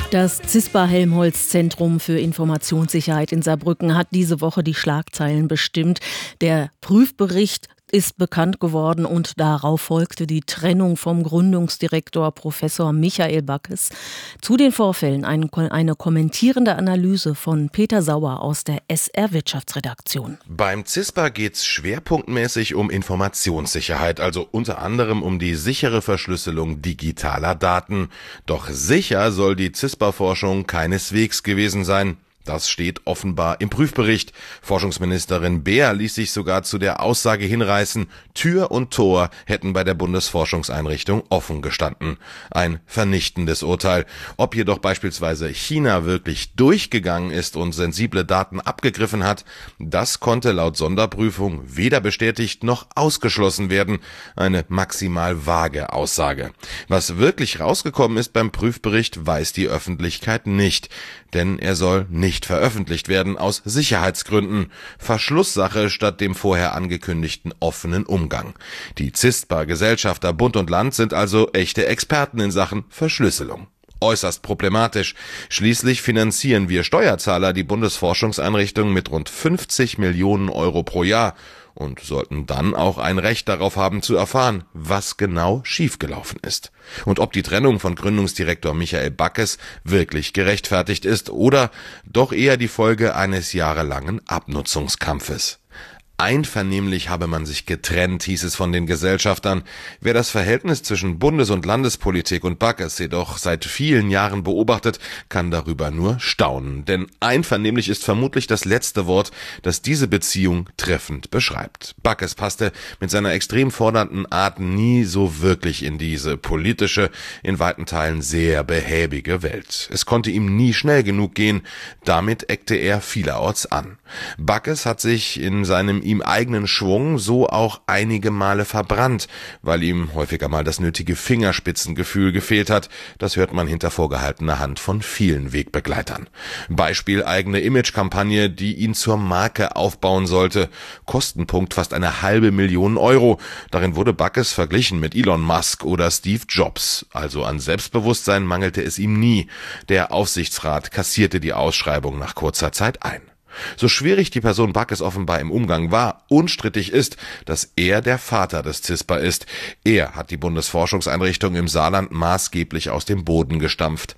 Das CISPA-Helmholtz-Zentrum für Informationssicherheit in Saarbrücken hat diese Woche die Schlagzeilen bestimmt. Der Prüfbericht ist bekannt geworden und darauf folgte die Trennung vom Gründungsdirektor Professor Michael Backes. Zu den Vorfällen eine kommentierende Analyse von Peter Sauer aus der SR Wirtschaftsredaktion. Beim CISPA geht es schwerpunktmäßig um Informationssicherheit, also unter anderem um die sichere Verschlüsselung digitaler Daten. Doch sicher soll die CISPA-Forschung keineswegs gewesen sein. Das steht offenbar im Prüfbericht. Forschungsministerin Beer ließ sich sogar zu der Aussage hinreißen, Tür und Tor hätten bei der Bundesforschungseinrichtung offen gestanden. Ein vernichtendes Urteil. Ob jedoch beispielsweise China wirklich durchgegangen ist und sensible Daten abgegriffen hat, das konnte laut Sonderprüfung weder bestätigt noch ausgeschlossen werden. Eine maximal vage Aussage. Was wirklich rausgekommen ist beim Prüfbericht, weiß die Öffentlichkeit nicht. Denn er soll nicht veröffentlicht werden aus Sicherheitsgründen. Verschlusssache statt dem vorher angekündigten offenen Umgang. Die CISPA-Gesellschafter Bund und Land sind also echte Experten in Sachen Verschlüsselung. Äußerst problematisch. Schließlich finanzieren wir Steuerzahler die Bundesforschungseinrichtung mit rund 50 Millionen Euro pro Jahr und sollten dann auch ein Recht darauf haben zu erfahren, was genau schiefgelaufen ist. Und ob die Trennung von Gründungsdirektor Michael Backes wirklich gerechtfertigt ist oder doch eher die Folge eines jahrelangen Abnutzungskampfes. Einvernehmlich habe man sich getrennt, hieß es von den Gesellschaftern. Wer das Verhältnis zwischen Bundes- und Landespolitik und Backes jedoch seit vielen Jahren beobachtet, kann darüber nur staunen. Denn einvernehmlich ist vermutlich das letzte Wort, das diese Beziehung treffend beschreibt. Backes passte mit seiner extrem fordernden Art nie so wirklich in diese politische, in weiten Teilen sehr behäbige Welt. Es konnte ihm nie schnell genug gehen. Damit eckte er vielerorts an. Backes hat sich in seinem ihm eigenen Schwung so auch einige Male verbrannt, weil ihm häufiger mal das nötige Fingerspitzengefühl gefehlt hat. Das hört man hinter vorgehaltener Hand von vielen Wegbegleitern. Beispiel eigene Imagekampagne, die ihn zur Marke aufbauen sollte. Kostenpunkt fast 500.000 Euro. Darin wurde Backes verglichen mit Elon Musk oder Steve Jobs. Also an Selbstbewusstsein mangelte es ihm nie. Der Aufsichtsrat kassierte die Ausschreibung nach kurzer Zeit ein. So schwierig die Person Backes offenbar im Umgang war, unstrittig ist, dass er der Vater des CISPA ist. Er hat die Bundesforschungseinrichtung im Saarland maßgeblich aus dem Boden gestampft.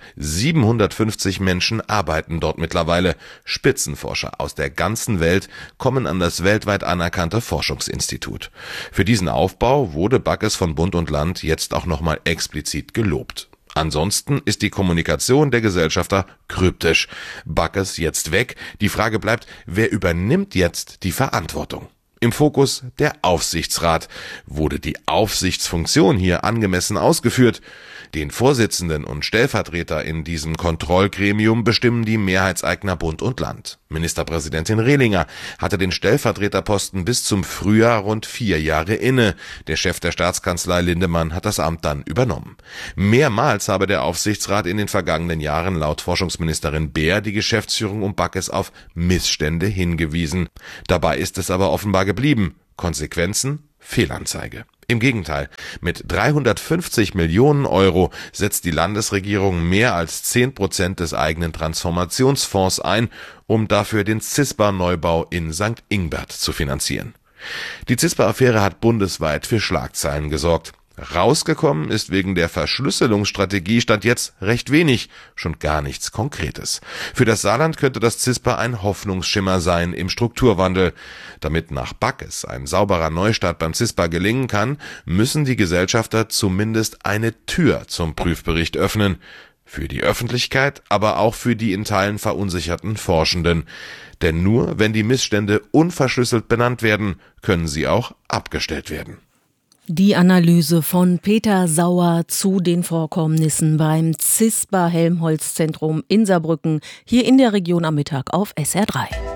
750 Menschen arbeiten dort mittlerweile. Spitzenforscher aus der ganzen Welt kommen an das weltweit anerkannte Forschungsinstitut. Für diesen Aufbau wurde Backes von Bund und Land jetzt auch nochmal explizit gelobt. Ansonsten ist die Kommunikation der Gesellschafter kryptisch. Backes jetzt weg. Die Frage bleibt, wer übernimmt jetzt die Verantwortung? Im Fokus der Aufsichtsrat. Wurde die Aufsichtsfunktion hier angemessen ausgeführt? Den Vorsitzenden und Stellvertreter in diesem Kontrollgremium bestimmen die Mehrheitseigner Bund und Land. Ministerpräsidentin Rehlinger hatte den Stellvertreterposten bis zum Frühjahr rund 4 Jahre inne. Der Chef der Staatskanzlei Lindemann hat das Amt dann übernommen. Mehrmals habe der Aufsichtsrat in den vergangenen Jahren laut Forschungsministerin Beer die Geschäftsführung um Backes auf Missstände hingewiesen. Dabei ist es aber offenbar geblieben. Konsequenzen? Fehlanzeige. Im Gegenteil, mit 350 Millionen Euro setzt die Landesregierung mehr als 10% des eigenen Transformationsfonds ein, um dafür den CISPA-Neubau in St. Ingbert zu finanzieren. Die CISPA-Affäre hat bundesweit für Schlagzeilen gesorgt. Rausgekommen ist wegen der Verschlüsselungsstrategie Stand jetzt recht wenig, schon gar nichts Konkretes. Für das Saarland könnte das CISPA ein Hoffnungsschimmer sein im Strukturwandel. Damit nach Backes ein sauberer Neustart beim CISPA gelingen kann, müssen die Gesellschafter zumindest eine Tür zum Prüfbericht öffnen. Für die Öffentlichkeit, aber auch für die in Teilen verunsicherten Forschenden. Denn nur wenn die Missstände unverschlüsselt benannt werden, können sie auch abgestellt werden. Die Analyse von Peter Sauer zu den Vorkommnissen beim CISPA Helmholtz Zentrum in Saarbrücken, hier in der Region am Mittag auf SR3.